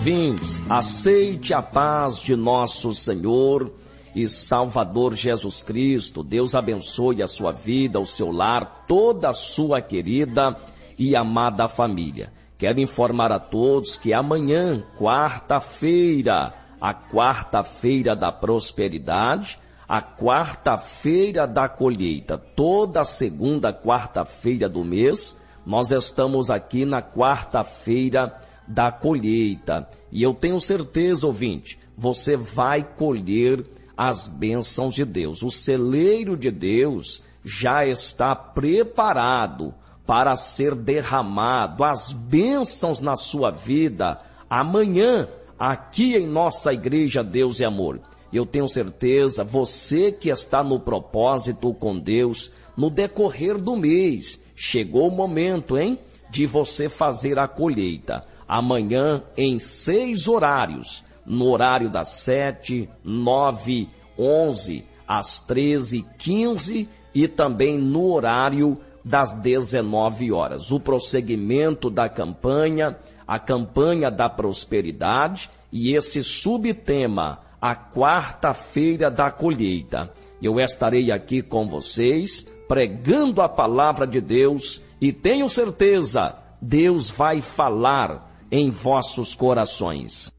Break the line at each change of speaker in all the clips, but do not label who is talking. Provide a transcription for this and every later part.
ouvintes, aceite a paz de nosso Senhor e Salvador Jesus Cristo. Deus abençoe a sua vida, o seu lar, toda a sua querida e amada família. Quero informar a todos que amanhã, quarta-feira, a quarta-feira da prosperidade, a quarta-feira da colheita, toda segunda quarta-feira do mês, nós estamos aqui na quarta-feira da colheita. E eu tenho certeza, ouvinte, você vai colher as bênçãos de Deus. O celeiro de Deus já está preparado para ser derramado. As bênçãos na sua vida, amanhã, aqui em nossa igreja Deus e Amor. Eu tenho certeza, você que está no propósito com Deus, no decorrer do mês, chegou o momento, de você fazer a colheita. Amanhã, em 6 horários, no horário das 7, 9, 11, às 13, 15 e também no horário das 19 horas. O prosseguimento da campanha, a campanha da prosperidade e esse subtema, a quarta-feira da colheita. Eu estarei aqui com vocês, pregando a palavra de Deus e tenho certeza, Deus vai falar em vossos corações.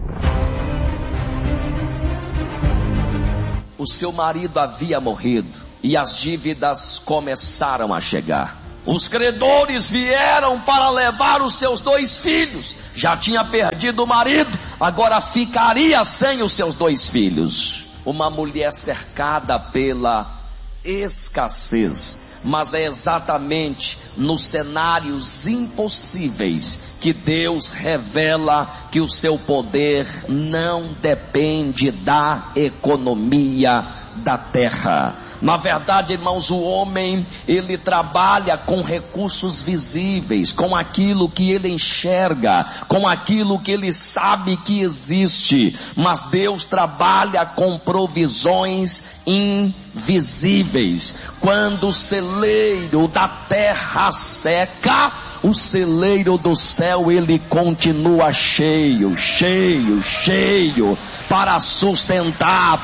O seu marido havia morrido e as dívidas começaram a chegar. Os credores vieram para levar os seus 2 filhos. Já tinha perdido o marido, agora ficaria sem os seus 2 filhos. Uma mulher cercada pela escassez. Mas é exatamente nos cenários impossíveis que Deus revela que o seu poder não depende da economia da terra. Na verdade, irmãos, o homem, ele trabalha com recursos visíveis, com aquilo que ele enxerga, com aquilo que ele sabe que existe, mas Deus trabalha com provisões invisíveis. Quando o celeiro da terra seca, o celeiro do céu, ele continua cheio, cheio, cheio, para sustentar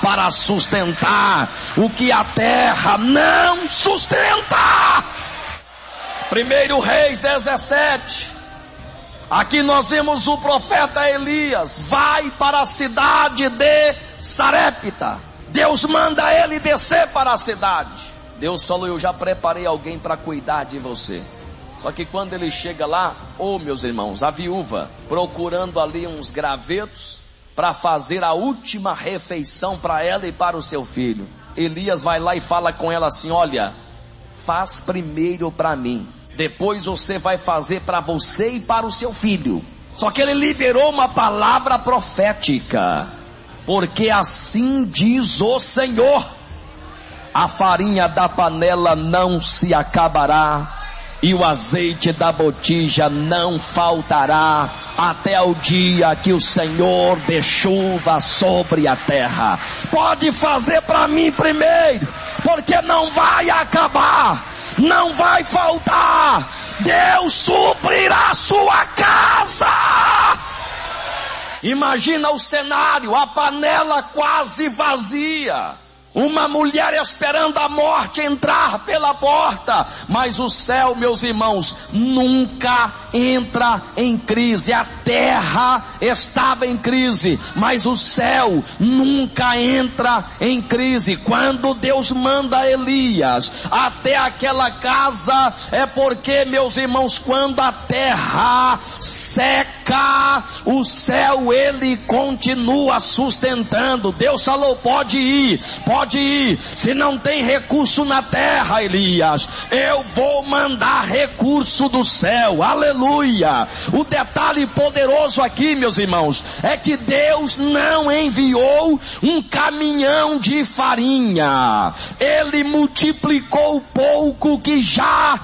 o que a terra não sustenta. 1 Reis 17, aqui nós vemos o profeta Elias, vai para a cidade de Sarepta. Deus manda ele descer para a cidade. Deus falou, eu já preparei alguém para cuidar de você. Só que quando ele chega lá, meus irmãos, a viúva procurando ali uns gravetos para fazer a última refeição para ela e para o seu filho. Elias vai lá e fala com ela assim, olha, faz primeiro para mim, depois você vai fazer para você e para o seu filho. Só que ele liberou uma palavra profética, porque assim diz o Senhor, a farinha da panela não se acabará, e o azeite da botija não faltará, até o dia que o Senhor dê chuva sobre a terra. Pode fazer para mim primeiro, porque não vai acabar, não vai faltar. Deus suprirá a sua casa. Imagina o cenário, a panela quase vazia. Uma mulher esperando a morte entrar pela porta, mas o céu, meus irmãos, nunca entra em crise. A terra estava em crise, mas o céu nunca entra em crise. Quando Deus manda Elias até aquela casa, é porque, meus irmãos, quando a terra seca, o céu ele continua sustentando. Deus falou, pode ir. Se não tem recurso na terra, Elias, eu vou mandar recurso do céu. Aleluia. O detalhe poderoso aqui, meus irmãos, é que Deus não enviou um caminhão de farinha. Ele multiplicou o pouco que já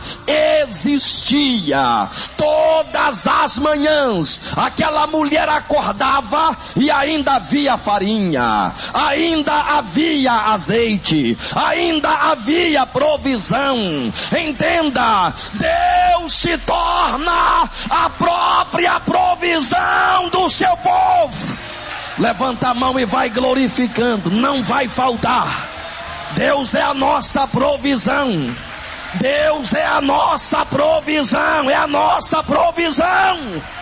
existia. Todas as manhãs aquela mulher acordava e ainda havia farinha, ainda havia azeite, ainda havia provisão. Entenda, Deus se torna a própria provisão provisão do seu povo. Levanta a mão e vai glorificando, não vai faltar. Deus é a nossa provisão. Deus é a nossa provisão, é a nossa provisão.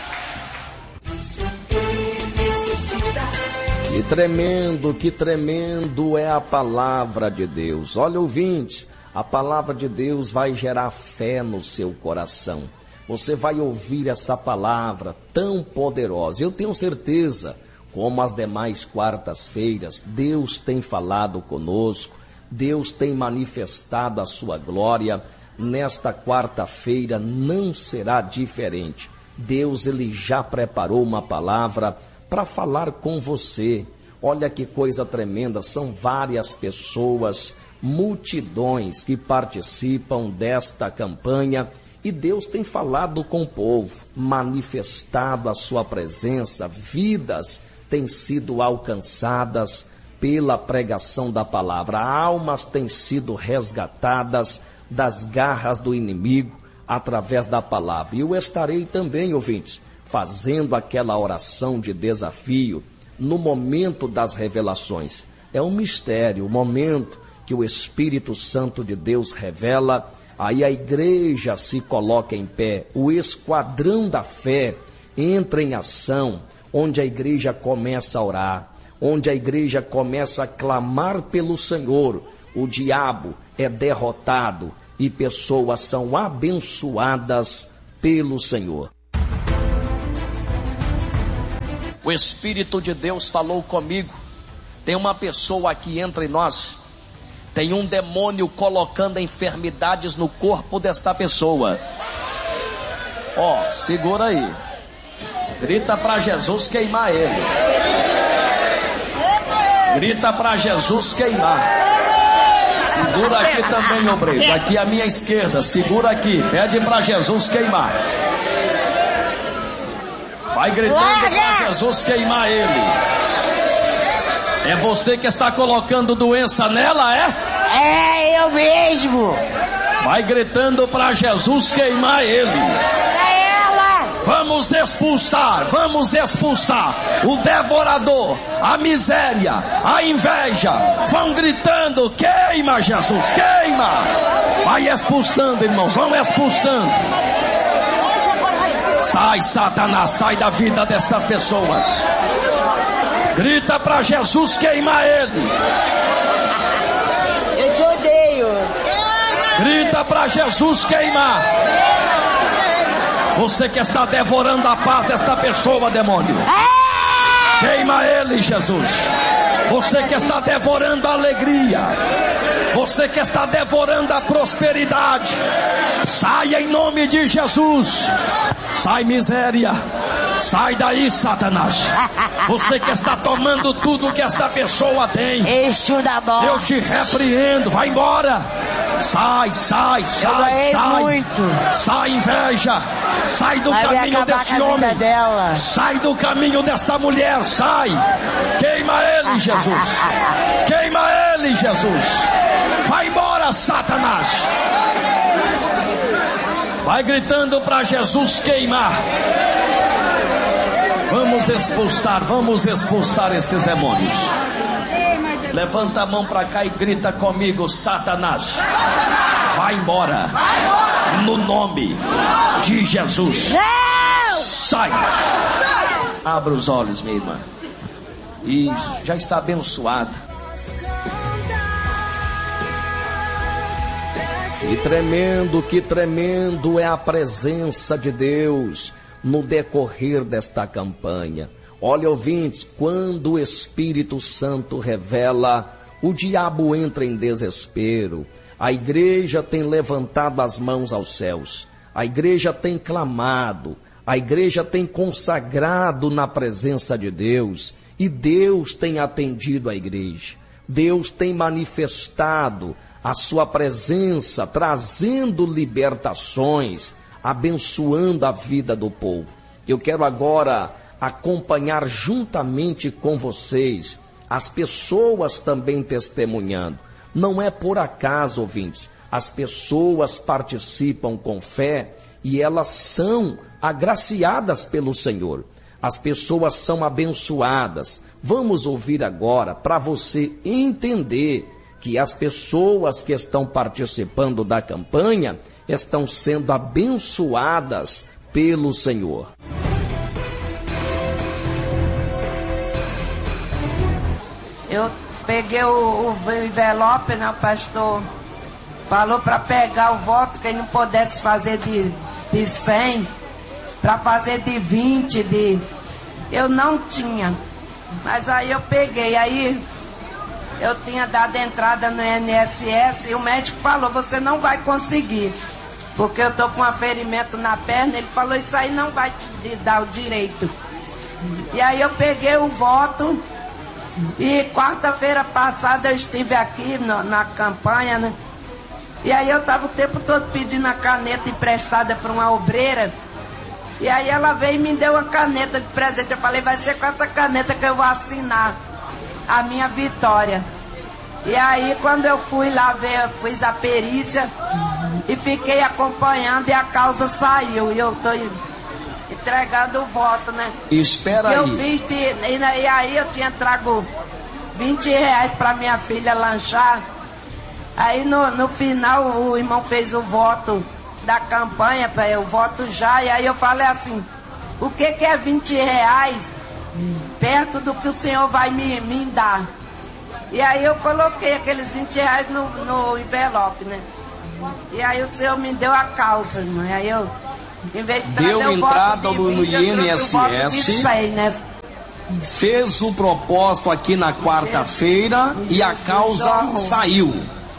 Que tremendo é a palavra de Deus. Olha, ouvintes, a palavra de Deus vai gerar fé no seu coração. Você vai ouvir essa palavra tão poderosa. Eu tenho certeza, como as demais quartas-feiras, Deus tem falado conosco, Deus tem manifestado a sua glória. Nesta quarta-feira não será diferente. Deus, ele já preparou uma palavra para falar com você. Olha que coisa tremenda, são várias pessoas, multidões que participam desta campanha e Deus tem falado com o povo, manifestado a sua presença, vidas têm sido alcançadas pela pregação da palavra, almas têm sido resgatadas das garras do inimigo através da palavra. E eu estarei também, ouvintes, fazendo aquela oração de desafio no momento das revelações. É um mistério, o momento que o Espírito Santo de Deus revela, aí a igreja se coloca em pé, o esquadrão da fé entra em ação, onde a igreja começa a orar, onde a igreja começa a clamar pelo Senhor, o diabo é derrotado e pessoas são abençoadas pelo Senhor. O Espírito de Deus falou comigo. Tem uma pessoa aqui entre nós, tem um demônio colocando enfermidades no corpo desta pessoa. Ó, segura aí. Grita para Jesus queimar ele. Grita para Jesus queimar. Segura aqui também, obreiro. Aqui à minha esquerda, segura aqui. Pede para Jesus queimar. Vai gritando para Jesus queimar ele. É você que está colocando doença nela, é?
É, eu mesmo.
Vai gritando para Jesus queimar ele.
É ela.
Vamos expulsar o devorador, a miséria, a inveja. Vão gritando, queima Jesus, queima. Vai expulsando, irmãos, vão expulsando. Sai, Satanás, sai da vida dessas pessoas. Grita para Jesus queimar ele.
Eu te odeio.
Grita para Jesus queimar. Você que está devorando a paz desta pessoa, demônio. Queima ele, Jesus. Você que está devorando a alegria. Você que está devorando a prosperidade. Saia em nome de Jesus. Sai, miséria. Sai daí, Satanás. Você que está tomando tudo que esta pessoa tem.
Eixo da morte.
Eu te repreendo. Vai embora. Sai.
Muito.
Sai, inveja. Sai do caminho desse homem. Sai do caminho desta mulher. Sai. Queima ele, Jesus. Queima ele, Jesus. Vai embora, Satanás. Vai gritando para Jesus queimar. Vamos expulsar esses demônios. Levanta a mão para cá e grita comigo, Satanás. Vai embora. No nome de Jesus. Sai. Abra os olhos, minha irmã. E já está abençoada. Que tremendo é a presença de Deus no decorrer desta campanha. Olha, ouvintes, quando o Espírito Santo revela, o diabo entra em desespero. A igreja tem levantado as mãos aos céus. A igreja tem clamado. A igreja tem consagrado na presença de Deus. E Deus tem atendido a igreja. Deus tem manifestado a sua presença, trazendo libertações, abençoando a vida do povo. Eu quero agora acompanhar juntamente com vocês as pessoas também testemunhando. Não é por acaso, ouvintes, as pessoas participam com fé e elas são agraciadas pelo Senhor.
as pessoas são abençoadas. Vamos ouvir agora para você entender que as pessoas que estão participando da campanha estão sendo abençoadas pelo Senhor.
Eu peguei o envelope, né? O pastor falou para pegar o voto, quem não pudesse fazer de 100, para fazer de 20, eu não tinha. Mas aí eu peguei, aí eu tinha dado entrada no INSS e o médico falou, você não vai conseguir, porque eu tô com um ferimento na perna. Ele falou, isso aí não vai te dar o direito. E aí eu peguei o voto. E quarta-feira passada eu estive aqui na campanha, né? E aí eu estava o tempo todo pedindo a caneta emprestada para uma obreira. E aí ela veio e me deu a caneta de presente. Eu falei, vai ser com essa caneta que eu vou assinar a minha vitória. E aí quando eu fui lá ver, eu fiz a perícia e fiquei acompanhando e a causa saiu. E eu estou entregando o voto, né?
Espera aí.
Eu fiz e aí eu tinha trago R$20 para minha filha lanchar. Aí no final o irmão fez o voto da campanha, eu voto já. E aí eu falei assim, o que é R$20 perto do que o senhor vai me dar? E aí eu coloquei aqueles R$20 no envelope, né? E aí o senhor me deu a causa, né? Aí eu, em vez de
deu entrada no
20,
INSS,
100, né?
Fez o propósito aqui na quarta-feira e a causa saiu.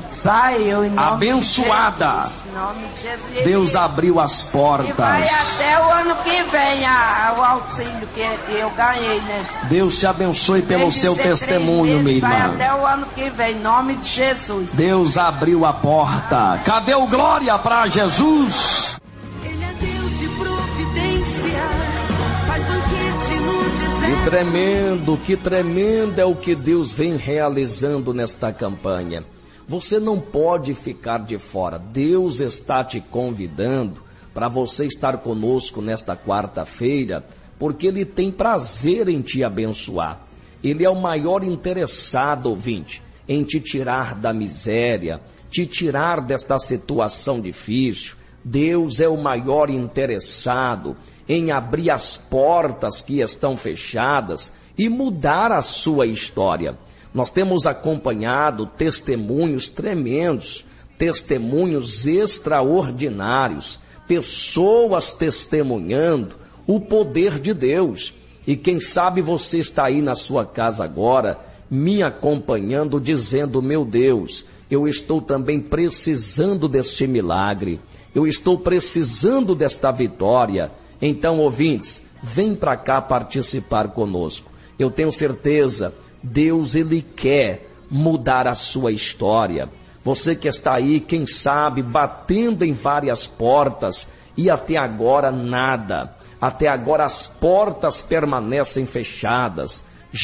Saiu, em nome
abençoada.
De Jesus, em nome de Jesus.
Deus abriu as portas.
E vai até o ano que vem o auxílio que eu ganhei, né?
Deus te abençoe pelo seu testemunho, minha irmã.
Vai até o ano que vem, em nome de Jesus.
Deus abriu a porta. Cadê o glória para Jesus?
Ele é Deus de providência, faz banquete no deserto.
Que tremendo é o que Deus vem realizando nesta campanha. Você não pode ficar de fora. Deus está te convidando para você estar conosco nesta quarta-feira, porque Ele tem prazer em te abençoar. Ele é o maior interessado, ouvinte, em te tirar da miséria, te tirar desta situação difícil. Deus é o maior interessado em abrir as portas que estão fechadas e mudar a sua história. Nós temos acompanhado testemunhos tremendos, testemunhos extraordinários, pessoas testemunhando o poder de Deus. E quem sabe você está aí na sua casa agora, me acompanhando, dizendo, meu Deus, eu estou também precisando deste milagre, eu estou precisando desta vitória. Então, ouvintes, vem para cá participar conosco. Eu tenho certeza, Deus, Ele quer mudar a sua história. Você que está aí, quem sabe, batendo em várias portas e até agora nada. Até agora as portas permanecem fechadas.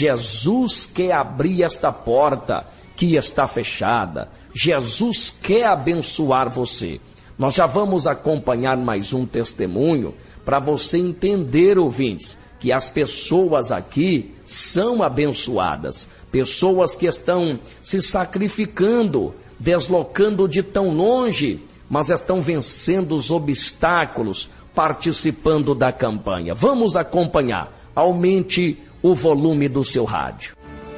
Jesus quer abrir esta porta que está fechada. Jesus quer abençoar você. Nós já vamos acompanhar mais um testemunho para você entender, ouvintes, que as pessoas aqui são abençoadas, pessoas que estão se sacrificando, deslocando de tão longe, mas estão vencendo os obstáculos, participando da campanha. Vamos acompanhar. Aumente o volume do seu rádio.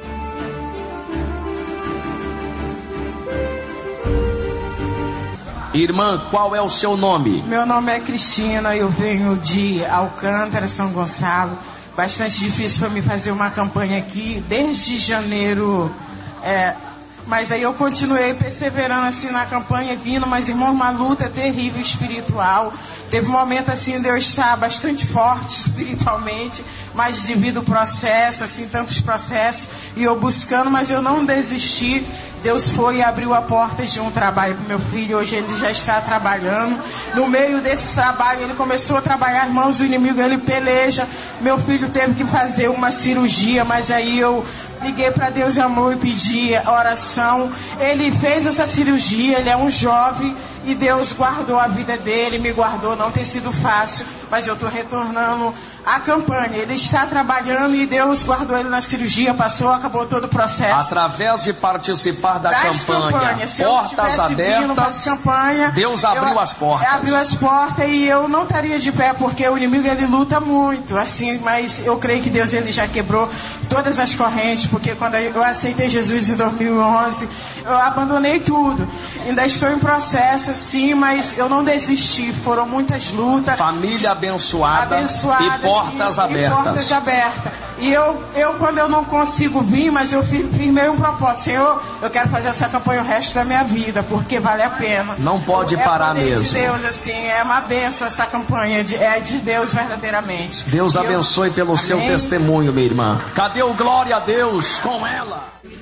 Irmã, qual é o seu nome?
Meu nome é Cristina, eu venho de Alcântara, São Gonçalo. Bastante difícil para mim fazer uma campanha aqui, desde janeiro. Mas aí eu continuei perseverando assim na campanha, vindo, mas irmão, uma luta terrível espiritual. Teve um momento assim de eu estar bastante forte espiritualmente, mas devido ao processo, assim, tantos processos, e eu buscando, mas eu não desisti. Deus foi e abriu a porta de um trabalho para meu filho. Hoje ele já está trabalhando. No meio desse trabalho ele começou a trabalhar, irmãos, o inimigo ele peleja. Meu filho teve que fazer uma cirurgia, mas aí eu liguei para Deus amor e pedi oração. Ele fez essa cirurgia, ele é um jovem e Deus guardou a vida dele, me guardou. Não tem sido fácil, mas eu estou retornando a campanha. Ele está trabalhando e Deus guardou ele na cirurgia, passou, acabou todo o processo.
Através de participar da campanha, portas abertas,
campanha,
Deus abriu as portas.
Abriu as portas e eu não estaria de pé, porque o inimigo ele luta muito, assim, mas eu creio que Deus ele já quebrou todas as correntes, porque quando eu aceitei Jesus em 2011, eu abandonei tudo. Ainda estou em processo, assim, mas eu não desisti. Foram muitas lutas.
Família abençoada e portas abertas.
E portas abertas. E eu, quando eu não consigo vir, mas eu firmei um propósito. Senhor, eu quero fazer essa campanha o resto da minha vida, porque vale a pena.
Não pode parar mesmo.
É de Deus, assim, é uma bênção essa campanha, é de Deus verdadeiramente.
Deus abençoe pelo seu testemunho, minha irmã. Cadê o glória a Deus com ela?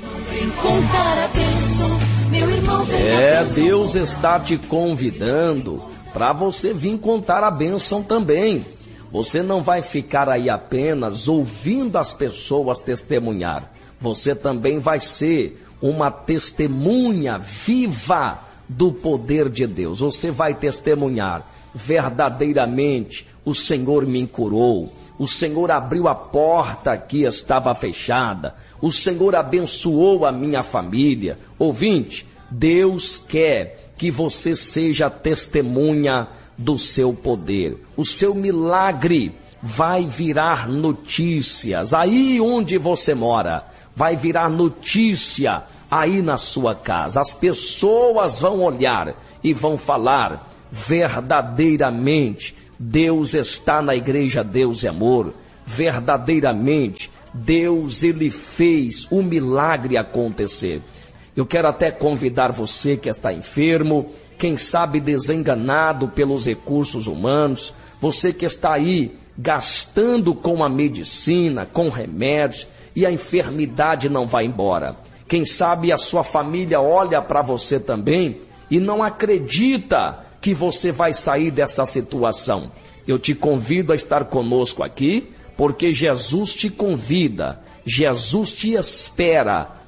Deus está te convidando para você vir contar a bênção também. Você não vai ficar aí apenas ouvindo as pessoas testemunhar. Você também vai ser uma testemunha viva do poder de Deus. Você vai testemunhar verdadeiramente: o Senhor me curou, o Senhor abriu a porta que estava fechada, o Senhor abençoou a minha família. Ouvinte, Deus quer que você seja testemunha do seu poder. O seu milagre vai virar notícias aí onde você mora, vai virar notícia aí na sua casa. As pessoas vão olhar e vão falar: verdadeiramente Deus está na igreja Deus é Amor. Verdadeiramente Deus ele fez o milagre acontecer. Eu quero até convidar você que está enfermo, quem sabe desenganado pelos recursos humanos, você que está aí gastando com a medicina, com remédios, e a enfermidade não vai embora. Quem sabe a sua família olha para você também e não acredita que você vai sair dessa situação. Eu te convido a estar conosco aqui, porque Jesus te convida, Jesus te espera